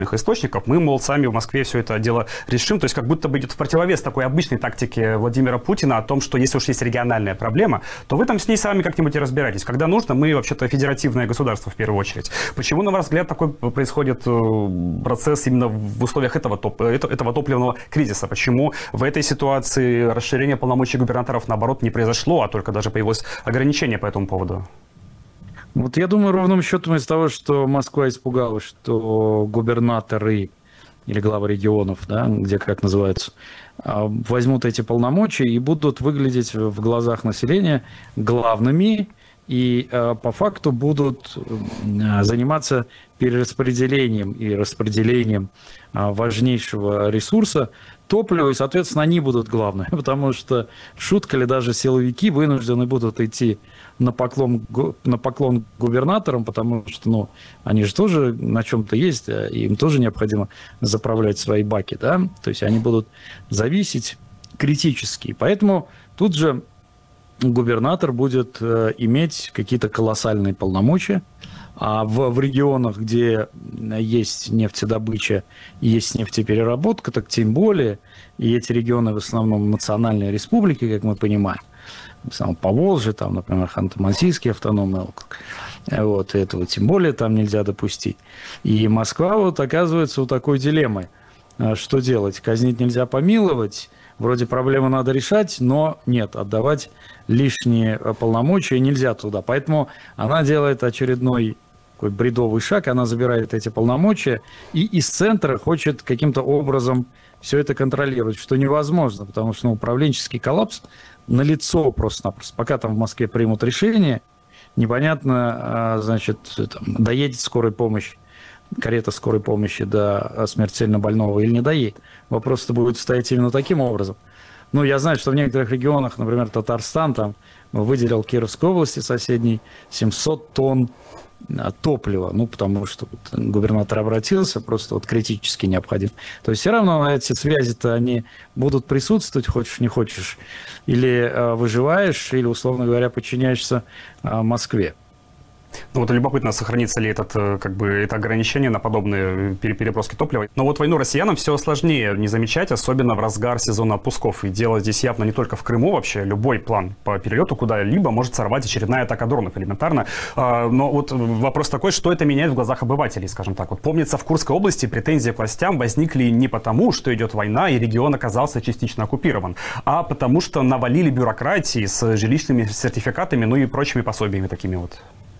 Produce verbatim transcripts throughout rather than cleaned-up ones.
источников, мы, мол, сами в Москве все это дело решим. То есть как будто бы идет в противовес такой обычной тактике Владимира Путина о том, что если уж есть региональная проблема, то вы там с ней сами как-нибудь и разбирайтесь. Когда нужно, мы вообще-то федеративное государство в первую очередь. Почему, на ваш взгляд, такой происходит процесс именно в условиях этого, топ, этого топливного кризиса? Почему в этой ситуации расширение полномочий губернаторов, наоборот, не произошло, а только даже появилось ограничение по этому поводу? Вот я думаю, ровным счетом из того, что Москва испугалась, что губернаторы или главы регионов, да, где как называется, возьмут эти полномочия и будут выглядеть в глазах населения главными и по факту будут заниматься перераспределением и распределением важнейшего ресурса топлива, и, соответственно, они будут главными, потому что, шутка ли, даже силовики вынуждены будут идти на поклон, на поклон губернаторам, потому что, ну, они же тоже на чем-то есть, им тоже необходимо заправлять свои баки, да, то есть они будут зависеть критически. Поэтому тут же губернатор будет иметь какие-то колоссальные полномочия, а в, в регионах, где есть нефтедобыча и есть нефтепереработка, так тем более, и эти регионы в основном национальные республики, как мы понимаем, в основном Поволжье, там, например, Ханты-Мансийский автономный округ, вот, этого тем более там нельзя допустить. И Москва вот оказывается у такой дилеммы. Что делать? Казнить нельзя помиловать, вроде проблемы надо решать, но нет, отдавать лишние полномочия нельзя туда. Поэтому она делает очередной такой бредовый шаг, она забирает эти полномочия и из центра хочет каким-то образом все это контролировать, что невозможно, потому что ну, управленческий коллапс налицо просто-напросто. Пока там в Москве примут решение, непонятно, значит, там, доедет скорая помощь, карета скорой помощи до смертельно больного или не доедет. Вопрос-то будет стоять именно таким образом. Ну, я знаю, что в некоторых регионах, например, Татарстан, там выделил Кировской области соседней семьсот тонн топлива, ну, потому что вот губернатор обратился, просто вот критически необходим. То есть все равно эти связи-то, они будут присутствовать, хочешь не хочешь, или э, выживаешь, или, условно говоря, подчиняешься э, Москве. Ну вот любопытно, сохранится ли этот, как бы, это ограничение на подобные переброски топлива. Но вот войну россиянам все сложнее не замечать, особенно в разгар сезона отпусков. И дело здесь явно не только в Крыму вообще. Любой план по перелету куда-либо может сорвать очередная атака дронов элементарно. Но вот вопрос такой, что это меняет в глазах обывателей, скажем так. Вот помнится, в Курской области претензии к властям возникли не потому, что идет война и регион оказался частично оккупирован, а потому что навалили бюрократии с жилищными сертификатами, ну и прочими пособиями такими вот.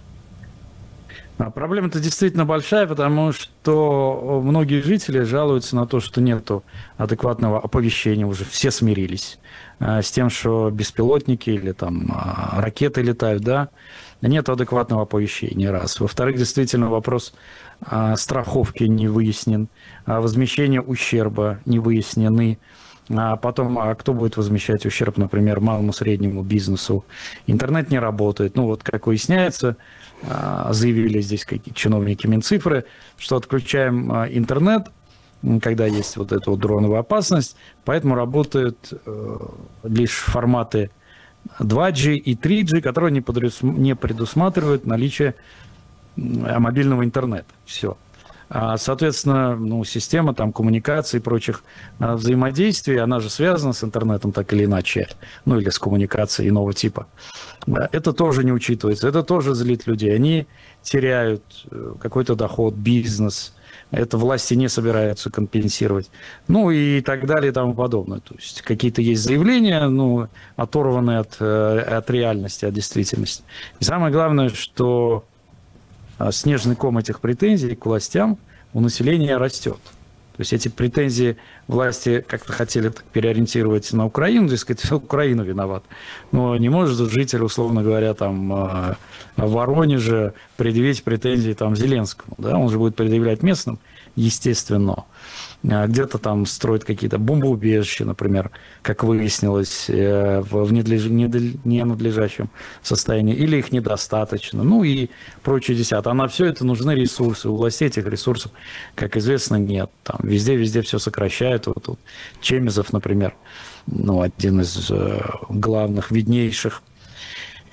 Проблема-то действительно большая, потому что многие жители жалуются на то, что нет адекватного оповещения, уже все смирились с тем, что беспилотники или там ракеты летают, да, нет адекватного оповещения, раз. Во-вторых, действительно вопрос страховки не выяснен, возмещения ущерба не выяснены. А потом, а кто будет возмещать ущерб, например, малому среднему бизнесу? Интернет не работает. Ну вот, как выясняется, заявили здесь какие-то чиновники Минцифры, что отключаем интернет, когда есть вот эта вот дроновая опасность, поэтому работают лишь форматы два джи и три джи, которые не предусматривают наличие мобильного интернета. Все. Соответственно, ну, система там, коммуникации и прочих взаимодействий, она же связана с интернетом так или иначе, ну или с коммуникацией иного типа. Это тоже не учитывается, это тоже злит людей. Они теряют какой-то доход, бизнес, это власти не собираются компенсировать, ну и так далее и тому подобное. То есть какие-то есть заявления, ну, оторванные от, от реальности, от действительности. И самое главное, что снежный ком этих претензий к властям у населения растет. То есть эти претензии власти как-то хотели так переориентировать на Украину, то есть сказать, Украина виноват. Но не может житель, условно говоря, там в Воронеже предъявить претензии там Зеленскому. Да? Он же будет предъявлять местным, естественно. Где-то там строят какие-то бомбоубежища, например, как выяснилось, в ненадлежащем состоянии, или их недостаточно, ну и прочее десятое. А на все это нужны ресурсы. У властей этих ресурсов, как известно, нет. Там везде-везде все сокращают. Вот, вот Чемезов, например, ну, один из главных, виднейших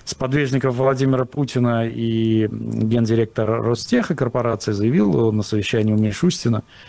сподвижников Владимира Путина и гендиректор Ростеха корпорации заявил на совещании у Мишустина,